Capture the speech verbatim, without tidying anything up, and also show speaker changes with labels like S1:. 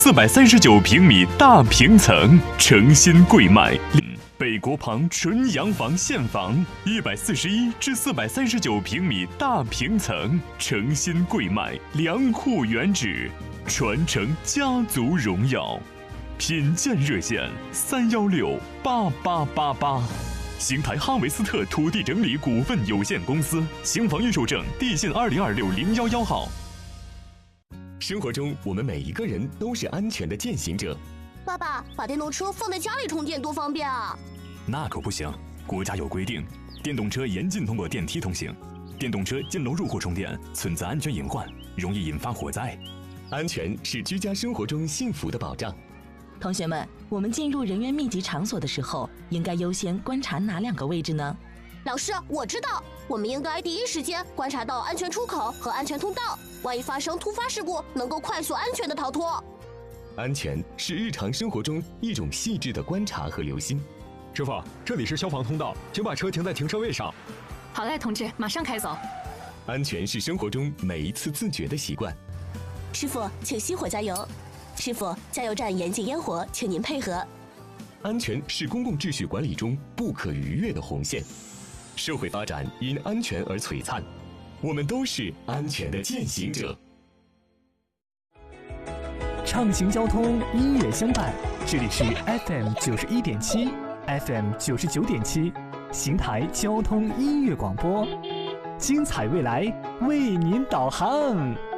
S1: 四百三十九平米大平层，诚心贵卖。北国旁纯洋房现房，一百四十一至四百三十九平米大平层，诚心贵卖，良户原址，传承家族荣耀。品鉴热线三幺六八八八八。邢台哈维斯特土地整理股份有限公司，新房预售证地信二零二六零幺幺号。
S2: 生活中，我们每一个人都是安全的践行者。
S3: 爸爸，把电动车放在家里充电多方便啊！
S1: 那可不行，国家有规定，电动车严禁通过电梯通行，电动车进楼入户充电存在安全隐患，容易引发火灾。
S2: 安全是居家生活中幸福的保障。
S4: 同学们，我们进入人员密集场所的时候，应该优先观察哪两个位置呢？
S3: 老师，我知道，我们应该第一时间观察到安全出口和安全通道，万一发生突发事故，能够快速安全的逃脱。
S2: 安全是日常生活中一种细致的观察和留心。
S5: 师傅，这里是消防通道，请把车停在停车位上。
S6: 好嘞，同志，马上开走。
S2: 安全是生活中每一次自觉的习惯。
S3: 师傅，请熄火加油。师傅，加油站严禁烟火，请您配合。
S2: 安全是公共秩序管理中不可逾越的红线。社会发展因安全而璀璨，我们都是安全的践行者。
S7: 畅行交通，音乐相伴，这里是 F M 九十一点七 ，F M 九十九点七，邢台交通音乐广播，精彩未来为您导航。